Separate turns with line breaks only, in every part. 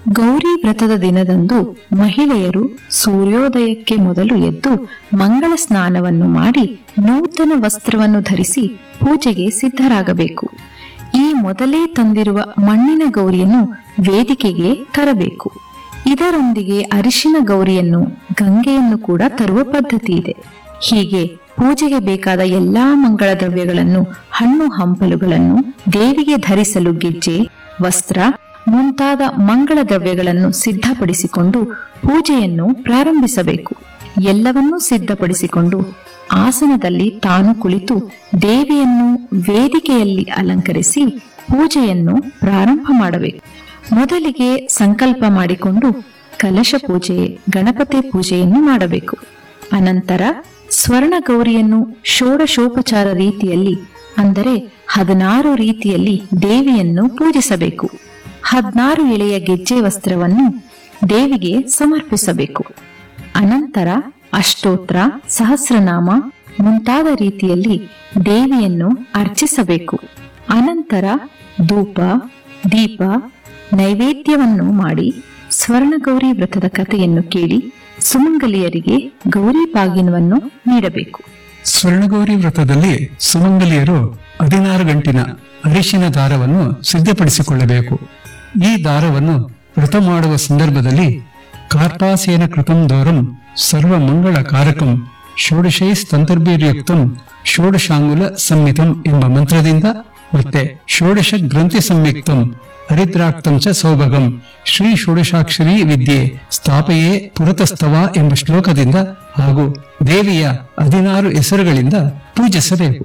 ಗೌರಿ ವ್ರತದ ದಿನದಂದು ಮಹಿಳೆಯರು ಸೂರ್ಯೋದಯಕ್ಕೆ ಮೊದಲು ಎದ್ದು ಮಂಗಳ ಸ್ನಾನವನ್ನು ಮಾಡಿ ನೂತನ ವಸ್ತ್ರವನ್ನು ಧರಿಸಿ ಪೂಜೆಗೆ ಸಿದ್ಧರಾಗಬೇಕು. ಈ ಮೊದಲೇ ತಂದಿರುವ ಮಣ್ಣಿನ ಗೌರಿಯನ್ನು ವೇದಿಕೆಗೆ ತರಬೇಕು. ಇದರೊಂದಿಗೆ ಅರಿಶಿನ ಗೌರಿಯನ್ನು, ಗಂಗೆಯನ್ನು ಕೂಡ ತರುವ ಪದ್ಧತಿ ಇದೆ. ಹೀಗೆ ಪೂಜೆಗೆ ಬೇಕಾದ ಎಲ್ಲಾ ಮಂಗಳ ದ್ರವ್ಯಗಳನ್ನು, ಹಣ್ಣು ಹಂಪಲುಗಳನ್ನು, ದೇವಿಗೆ ಧರಿಸಲು ಗೆಜ್ಜೆ, ವಸ್ತ್ರ ಮುಂತಾದ ಮಂಗಳ ದ್ರವ್ಯಗಳನ್ನು ಸಿದ್ಧಪಡಿಸಿಕೊಂಡು ಪೂಜೆಯನ್ನು ಪ್ರಾರಂಭಿಸಬೇಕು. ಎಲ್ಲವನ್ನೂ ಸಿದ್ಧಪಡಿಸಿಕೊಂಡು ಆಸನದಲ್ಲಿ ತಾನು ಕುಳಿತು ದೇವಿಯನ್ನು ವೇದಿಕೆಯಲ್ಲಿ ಅಲಂಕರಿಸಿ ಪೂಜೆಯನ್ನು ಪ್ರಾರಂಭ ಮಾಡಬೇಕು. ಮೊದಲಿಗೆ ಸಂಕಲ್ಪ ಮಾಡಿಕೊಂಡು ಕಲಶ ಪೂಜೆ, ಗಣಪತಿ ಪೂಜೆಯನ್ನು ಮಾಡಬೇಕು. ಅನಂತರ ಸ್ವರ್ಣ ಗೌರಿಯನ್ನು ಷೋಡಶೋಪಚಾರ ರೀತಿಯಲ್ಲಿ, ಅಂದರೆ 16 ರೀತಿಯಲ್ಲಿ ದೇವಿಯನ್ನು ಪೂಜಿಸಬೇಕು. 16 ಎಳೆಯ ಗೆಜ್ಜೆ ವಸ್ತ್ರವನ್ನು ದೇವಿಗೆ ಸಮರ್ಪಿಸಬೇಕು. ಅನಂತರ ಅಷ್ಟೋತ್ರ, ಸಹಸ್ರನಾಮ ಮುಂತಾದ ರೀತಿಯಲ್ಲಿ ದೇವಿಯನ್ನು ಅರ್ಚಿಸಬೇಕು. ಅನಂತರ ಧೂಪ, ದೀಪ, ನೈವೇದ್ಯವನ್ನು ಮಾಡಿ ಸ್ವರ್ಣಗೌರಿ ವ್ರತದ ಕಥೆಯನ್ನು ಕೇಳಿ ಸುಮಂಗಲಿಯರಿಗೆ ಗೌರಿ ಬಾಗಿನವನ್ನು ನೀಡಬೇಕು.
ಸ್ವರ್ಣಗೌರಿ ವ್ರತದಲ್ಲಿ ಸುಮಂಗಲಿಯರು 16 ಗಂಟಿನ ಅರಿಶಿನ ದಾರವನ್ನು ಸಿದ್ಧಪಡಿಸಿಕೊಳ್ಳಬೇಕು. ಈ ದಾರವನ್ನು ವ್ರತ ಮಾಡುವ ಸಂದರ್ಭದಲ್ಲಿ ಕಾರ್ಪಾಸೇನ ಕೃತಂ ದೋರಂ ಸರ್ವ ಮಂಗಳ ಕಾರಕಂ ಷೋಡಶೈಸ್ತಂತರ್ಭಿರ್ಯುಕ್ತಂ ಷೋಡಶಾಂಗುಲ ಸಂಹಿತಂ ಎಂಬ ಮಂತ್ರದಿಂದ ಮತ್ತೆ ಷೋಡಶ ಗ್ರಂಥಿ ಸಂಯುಕ್ತಂ ಹರಿದ್ರಾಕ್ತಂ ಚ ಸೌಭಗಂ ಶ್ರೀ ಷೋಡಶಾಕ್ಷರಿ ವಿದ್ಯೆ ಸ್ಥಾಪಯೇ ಪುರತಸ್ತವ ಎಂಬ ಶ್ಲೋಕದಿಂದ ಹಾಗೂ ದೇವಿಯ 16 ಹೆಸರುಗಳಿಂದ ಪೂಜಿಸಬೇಕು.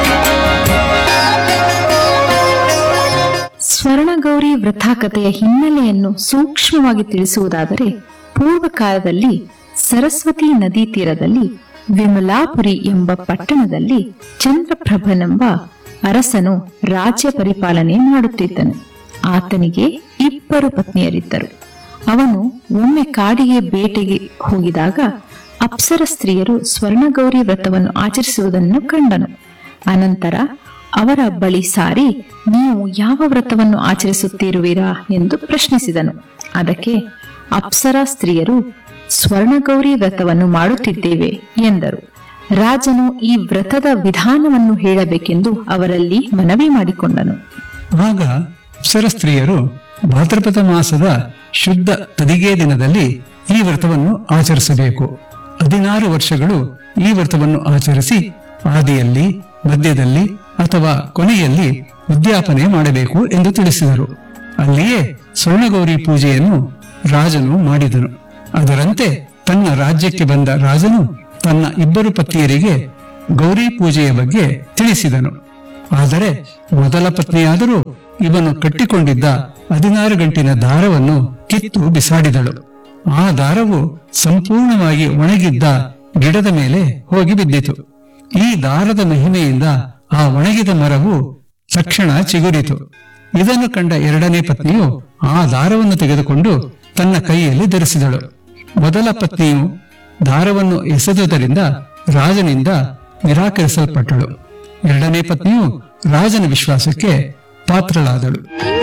ಸ್ವರ್ಣಗೌರಿ ವ್ರತಾಕಥೆಯ ಹಿನ್ನೆಲೆಯನ್ನು ಸೂಕ್ಷ್ಮವಾಗಿ ತಿಳಿಸುವುದಾದರೆ, ಪೂರ್ವ ಕಾಲದಲ್ಲಿ ಸರಸ್ವತಿ ನದಿ ತೀರದಲ್ಲಿ ವಿಮಲಾಪುರಿ ಎಂಬ ಪಟ್ಟಣದಲ್ಲಿ ಚಂದ್ರಪ್ರಭನೆಂಬ ಅರಸನು ರಾಜ್ಯ ಪರಿಪಾಲನೆ ಮಾಡುತ್ತಿದ್ದನು. ಆತನಿಗೆ 2 ಪತ್ನಿಯರಿದ್ದರು. ಅವನು ಒಮ್ಮೆ ಕಾಡಿಗೆ ಬೇಟೆಗೆ ಹೋಗಿದಾಗ ಅಪ್ಸರ ಸ್ತ್ರೀಯರು ಸ್ವರ್ಣಗೌರಿ ವ್ರತವನ್ನು ಆಚರಿಸುವುದನ್ನು ಕಂಡನು. ಅನಂತರ ಅವರ ಬಳಿ ಸಾರಿ, ನೀವು ಯಾವ ವ್ರತವನ್ನು ಆಚರಿಸುತ್ತಿರುವಿರಾ ಎಂದು ಪ್ರಶ್ನಿಸಿದನು. ಅದಕ್ಕೆ ಅಪ್ಸರಾ ಸ್ತ್ರೀಯರು ಸ್ವರ್ಣಗೌರಿ ವ್ರತವನ್ನು ಮಾಡುತ್ತಿದ್ದೇವೆ ಎಂದರು. ರಾಜನು ಈ ವ್ರತದ ವಿಧಾನವನ್ನು ಹೇಳಬೇಕೆಂದು ಅವರಲ್ಲಿ ಮನವಿ ಮಾಡಿಕೊಂಡನು.
ಆಗ ಅಪ್ಸರ ಸ್ತ್ರೀಯರು ಭಾದ್ರಪದ ಮಾಸದ ಶುದ್ಧ ತದಿಗೆ ದಿನದಲ್ಲಿ ಈ ವ್ರತವನ್ನು ಆಚರಿಸಬೇಕು. 16 ವರ್ಷಗಳು ಈ ವ್ರತವನ್ನು ಆಚರಿಸಿ ಆದಿಯಲ್ಲಿ, ಮಧ್ಯದಲ್ಲಿ ಅಥವಾ ಕೊನೆಯಲ್ಲಿ ಉದ್ಯಾಪನೆ ಮಾಡಬೇಕು ಎಂದು ತಿಳಿಸಿದರು. ಅಲ್ಲಿಯೇ ಸ್ವರ್ಣಗೌರಿ ಪೂಜೆಯನ್ನು ರಾಜನು ಮಾಡಿದನು. ಅದರಂತೆ ತನ್ನ ರಾಜ್ಯಕ್ಕೆ ಬಂದ ರಾಜನು ತನ್ನ 2 ಪತ್ನಿಯರಿಗೆ ಗೌರಿ ಪೂಜೆಯ ಬಗ್ಗೆ ತಿಳಿಸಿದನು. ಆದರೆ ಮೊದಲ ಪತ್ನಿಯಾದರೂ ಇವನು ಕಟ್ಟಿಕೊಂಡಿದ್ದ 16 ಗಂಟಿನ ದಾರವನ್ನು ಕಿತ್ತು ಬಿಸಾಡಿದಳು. ಆ ದಾರವು ಸಂಪೂರ್ಣವಾಗಿ ಒಣಗಿದ್ದ ಗಿಡದ ಮೇಲೆ ಹೋಗಿ ಬಿದ್ದಿತು. ಈ ದಾರದ ಮಹಿಮೆಯಿಂದ ಆ ಒಣಗಿದ ಮರವು ತಕ್ಷಣ ಚಿಗುರಿತು. ಇದನ್ನು ಕಂಡ 2ನೇ ಪತ್ನಿಯು ಆ ದಾರವನ್ನು ತೆಗೆದುಕೊಂಡು ತನ್ನ ಕೈಯಲ್ಲಿ ಧರಿಸಿದಳು. ಮೊದಲ ಪತ್ನಿಯು ದಾರವನ್ನು ಎಸೆದುದರಿಂದ ರಾಜನಿಂದ ನಿರಾಕರಿಸಲ್ಪಟ್ಟಳು. 2ನೇ ಪತ್ನಿಯು ರಾಜನ ವಿಶ್ವಾಸಕ್ಕೆ ಪಾತ್ರಳಾದಳು.